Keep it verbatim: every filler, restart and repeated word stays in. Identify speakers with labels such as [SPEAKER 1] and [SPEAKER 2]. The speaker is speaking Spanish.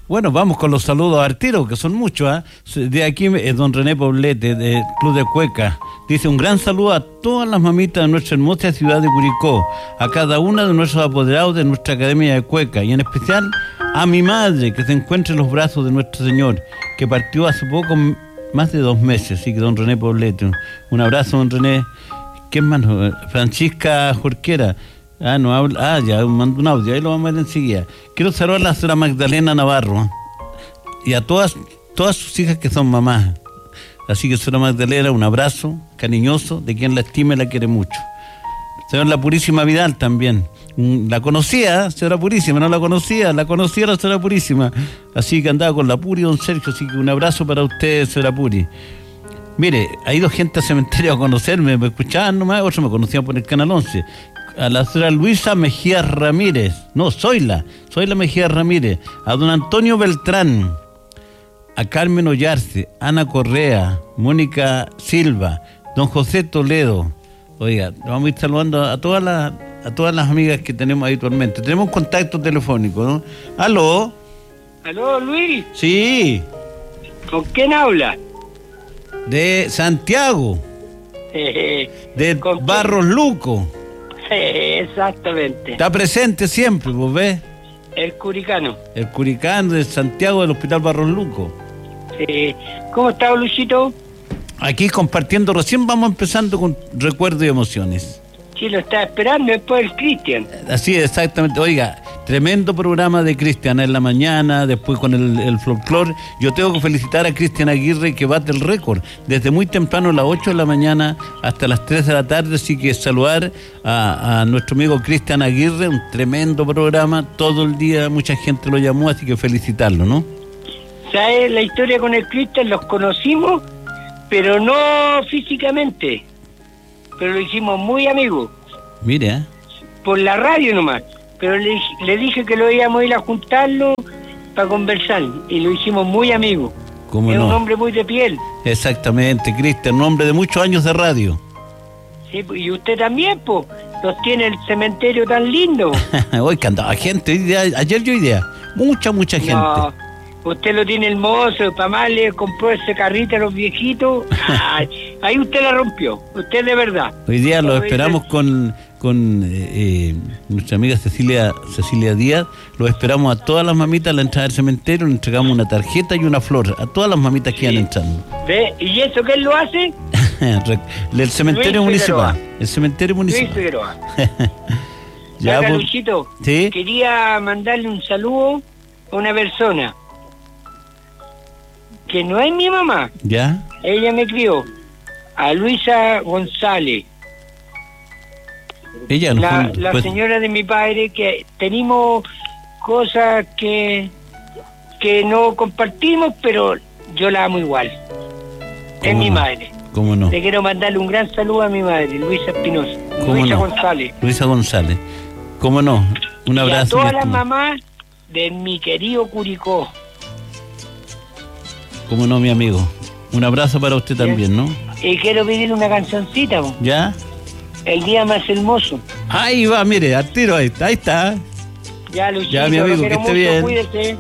[SPEAKER 1] Bueno, vamos con los saludos al tiro, que son muchos. ¿eh? De aquí es don René Poblete, del Club de Cueca. Dice, un gran saludo a todas las mamitas de nuestra hermosa ciudad de Curicó, a cada una de nuestros apoderados de nuestra Academia de Cueca, y en especial a mi madre, que se encuentra en los brazos de nuestro Señor, que partió hace poco, más de dos meses. Así que don René Poblete, un abrazo, don René. ¿Quién más? Francisca Jorquera. Ah, no habla. Ah, ya mandó un audio, ahí lo vamos a ver enseguida. Quiero saludar a la señora Magdalena Navarro y a todas, todas sus hijas que son mamás. Así que, señora Magdalena, un abrazo cariñoso de quien la estima y la quiere mucho. Señora La Purísima Vidal también. La conocía, señora Purísima, no la conocía, la conocía la señora Purísima. Así que andaba con la Puri, don Sergio. Así que un abrazo para usted, señora Puri. Mire, ha ido gente al cementerio a conocerme, me escuchaban nomás, otros me conocían por el Canal once. A la señora Luisa Mejía Ramírez, no, soy la, soy la Mejía Ramírez, a don Antonio Beltrán, a Carmen Ollarse, Ana Correa, Mónica Silva, don José Toledo. Oiga, vamos a ir saludando a todas las, a todas las amigas que tenemos habitualmente. Tenemos un contacto telefónico, ¿no? ¿Aló?
[SPEAKER 2] ¿Aló, Luis?
[SPEAKER 1] Sí.
[SPEAKER 2] ¿Con quién habla?
[SPEAKER 1] De Santiago, de Barros Luco.
[SPEAKER 2] Exactamente.
[SPEAKER 1] Está presente siempre, ¿vos ves?
[SPEAKER 2] El curicano.
[SPEAKER 1] El curicano de Santiago del Hospital Barros Luco.
[SPEAKER 2] Sí. ¿Cómo está, Luchito?
[SPEAKER 1] Aquí compartiendo, recién vamos empezando con recuerdos y emociones.
[SPEAKER 2] Sí, lo estaba esperando después el Cristian.
[SPEAKER 1] Así es, exactamente. Oiga, tremendo programa de Cristian en la mañana, después con el, el folclore. Yo tengo que felicitar a Cristian Aguirre, que bate el récord. Desde muy temprano, a las ocho de la mañana hasta las tres de la tarde. Así que saludar a, a nuestro amigo Cristian Aguirre, un tremendo programa. Todo el día mucha gente lo llamó, así que felicitarlo, ¿no?
[SPEAKER 2] ¿Sabes la historia con el Cristian? Los conocimos, pero no físicamente. Pero lo hicimos muy amigos.
[SPEAKER 1] Mire, ¿eh?
[SPEAKER 2] Por la radio nomás. Pero le, le dije que lo íbamos a ir a juntarlo para conversar. Y lo hicimos muy amigos.
[SPEAKER 1] ¿Cómo
[SPEAKER 2] es
[SPEAKER 1] no?
[SPEAKER 2] un hombre muy de piel.
[SPEAKER 1] Exactamente, Cristian, un hombre de muchos años de radio.
[SPEAKER 2] Sí, y usted también, pues. Los tiene el cementerio tan lindo.
[SPEAKER 1] Hoy que andaba gente, ayer yo idea. Mucha, mucha gente.
[SPEAKER 2] No, usted lo tiene hermoso, para más le compró ese carrito a los viejitos. Ay, ahí usted la rompió, usted de verdad.
[SPEAKER 1] Hoy día lo esperamos con, con eh, eh, nuestra amiga Cecilia Cecilia Díaz. Lo esperamos a todas las mamitas a la entrada del cementerio. Le entregamos una tarjeta y una flor a todas las mamitas que sí. Van entrando.
[SPEAKER 2] ¿Ve? ¿Y eso quién lo hace?
[SPEAKER 1] El cementerio
[SPEAKER 2] Luis
[SPEAKER 1] municipal.
[SPEAKER 2] Figueroa.
[SPEAKER 1] El cementerio municipal.
[SPEAKER 2] Luis Figueroa.
[SPEAKER 1] Ya,
[SPEAKER 2] Saca,
[SPEAKER 1] por...
[SPEAKER 2] Luchito,
[SPEAKER 1] ¿sí?
[SPEAKER 2] Quería mandarle un saludo a una persona que no es mi mamá.
[SPEAKER 1] ¿Ya?
[SPEAKER 2] Ella me crió, a Luisa González.
[SPEAKER 1] Ella no
[SPEAKER 2] La,
[SPEAKER 1] fue,
[SPEAKER 2] la
[SPEAKER 1] pues...
[SPEAKER 2] señora de mi padre, que tenemos cosas que que no compartimos, pero yo la amo igual. Es mi
[SPEAKER 1] no?
[SPEAKER 2] madre.
[SPEAKER 1] ¿Cómo no?
[SPEAKER 2] Le quiero mandarle un gran saludo a mi madre, Luisa Espinosa. Luisa
[SPEAKER 1] no?
[SPEAKER 2] González.
[SPEAKER 1] Luisa González. ¿Cómo no? Un abrazo.
[SPEAKER 2] Y a todas las mamás de mi querido Curicó.
[SPEAKER 1] ¿Cómo no, mi amigo? Un abrazo para usted también, ¿no?
[SPEAKER 2] Y quiero pedirle una cancioncita, ¿no?
[SPEAKER 1] ¿Ya?
[SPEAKER 2] El día más hermoso.
[SPEAKER 1] Ahí va, mire, al tiro, ahí está. Ahí está.
[SPEAKER 2] Ya, Luchito,
[SPEAKER 1] ya, mi amigo, que esté
[SPEAKER 2] mucho,
[SPEAKER 1] bien.
[SPEAKER 2] Cuídese.